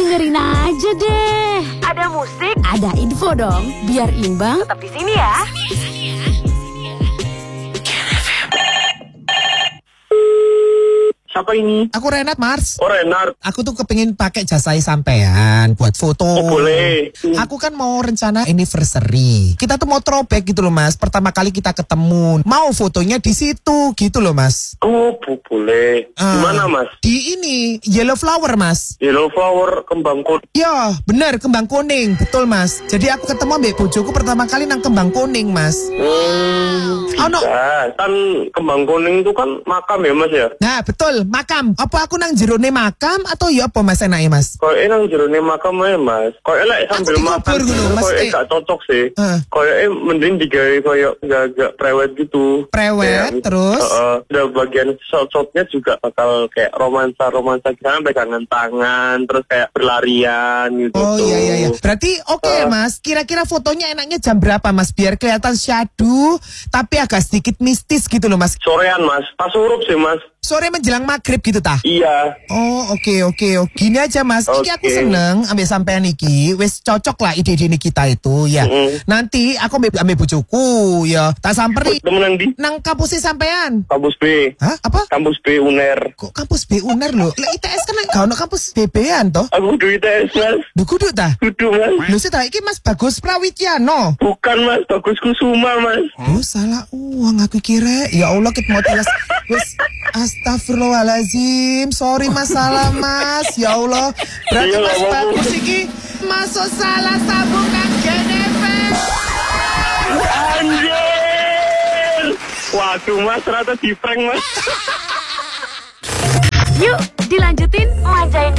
dengerin aja deh. Ada musik, Ada info dong, biar imbang. tetap di sini ya. Siapa ini? Aku Renat, Mars. Oh, Renard. Aku tuh kepengin pakai jasa sampean buat foto. Oh, boleh. Aku kan mau rencana anniversary. Kita tuh mau throwback gitu loh, Mas. Pertama kali kita ketemu. Mau fotonya di situ gitu loh, Mas. Oh, boleh. Di mana, Mas? Di ini, Yellow Flower, Mas. Yellow Flower Kembang Kuning. Ya, bener, Kembang Kuning. Betul, Mas. Jadi aku ketemu ambek bojoku pertama kali nang Kembang Kuning, Mas. Oh, no. Ya, kan Kembang Kuning itu kan makam ya, Mas ya? Nah, betul, makam. Apa aku nang jerone makam atau ya apa Mas enake, Mas? Kayaknya nang jerone makam aja, Mas. Kayaknya like sambil Aku makan dikubur gitu, Mas. kayaknya gak cocok sih. Kayaknya mending digawe kayak agak prewed gitu. Prewed, terus? Udah bagian shot-shotnya juga bakal kayak romansa-romansa kita pegangan tangan, terus kayak berlarian gitu. Oh iya. Berarti oke ya, Mas. Kira-kira fotonya enaknya jam berapa, Mas? Biar kelihatan syahdu tapi agak sedikit mistis gitu loh, Mas. Sorean, Mas. Pas surup sih, Mas. Sore menjelang maghrib gitu tah? Iya. Oh oke. Gini aja, Mas. Iki aku seneng ambil sampean iki. Wes cocok lah ide-ide kita itu ya. Nanti aku ambil bojoku ya. Tak samperi Temenan di nang kampusnya sampean. kampus B. Hah? Apa? Kampus B UNER. Kok kampus B UNER loh? Lah ITS kan gak ono kampus BB-an toh? Aku duit ITS, Mas. Duh kudu tah? Kudu, Mas. Lho sih tah iki Mas Bagus Prawityano. Bukan, Mas. Bagus Kusuma, Mas. Oh salah uang aku kira. Ya Allah kita mau tilas. Wes astagfirullahaladzim. Sorry Mas, salah Mas. Ya Allah. Berarti Iya, Mas nggak apa-apa. Bagus iki masuk salah sambungan Genever. Anjir. Waduh, Mas. Ternyata di prank, Mas. Yuk, dilanjutin manjain